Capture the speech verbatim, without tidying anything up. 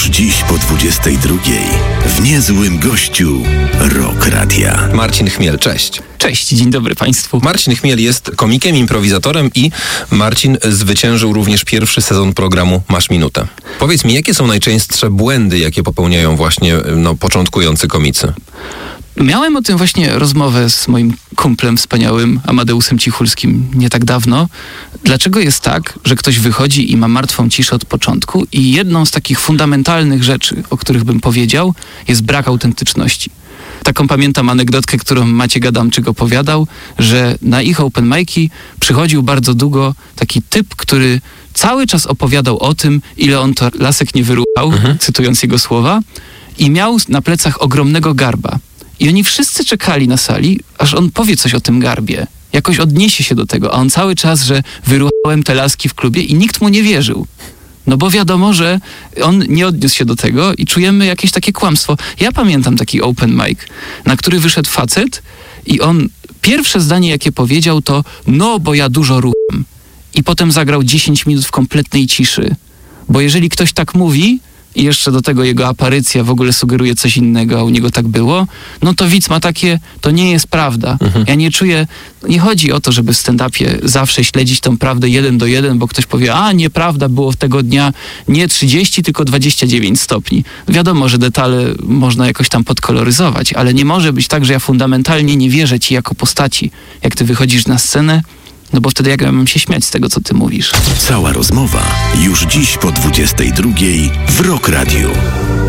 dziś po dwudziestej drugiej w Niezłym Gościu Rock Radia. Marcin Chmiel, cześć. Cześć, dzień dobry Państwu. Marcin Chmiel jest komikiem, improwizatorem i Marcin zwyciężył również pierwszy sezon programu Masz Minutę. Powiedz mi, jakie są najczęstsze błędy, jakie popełniają właśnie no, początkujący komicy? Miałem o tym właśnie rozmowę z moim kumplem wspaniałym, Amadeusem Cichulskim, nie tak dawno. Dlaczego jest tak, że ktoś wychodzi i ma martwą ciszę od początku i jedną z takich fundamentalnych rzeczy, o których bym powiedział, jest brak autentyczności. Taką pamiętam anegdotkę, którą Maciek Adamczyk opowiadał, że na ich open mic'i przychodził bardzo długo taki typ, który cały czas opowiadał o tym, ile on to lasek nie wyruchał, mhm. cytując jego słowa, i miał na plecach ogromnego garba. I oni wszyscy czekali na sali, aż on powie coś o tym garbie. Jakoś odniesie się do tego, a on cały czas, że wyruchałem te laski w klubie i nikt mu nie wierzył. No bo wiadomo, że on nie odniósł się do tego i czujemy jakieś takie kłamstwo. Ja pamiętam taki open mic, na który wyszedł facet i on pierwsze zdanie, jakie powiedział, to no, bo ja dużo rucham. I potem zagrał dziesięć minut w kompletnej ciszy. Bo jeżeli ktoś tak mówi i jeszcze do tego jego aparycja w ogóle sugeruje coś innego, a u niego tak było, no to widz ma takie, to nie jest prawda. Mhm. Ja nie czuję, nie chodzi o to, żeby w stand-upie zawsze śledzić tą prawdę jeden do jeden, bo ktoś powie, a nieprawda, było tego dnia nie trzydzieści, tylko dwadzieścia dziewięć stopni. Wiadomo, że detale można jakoś tam podkoloryzować, ale nie może być tak, że ja fundamentalnie nie wierzę ci jako postaci, jak ty wychodzisz na scenę, no bo wtedy jak ja mam się śmiać z tego, co ty mówisz. Cała rozmowa już dziś po dwudziestej drugiej w Rock Radiu.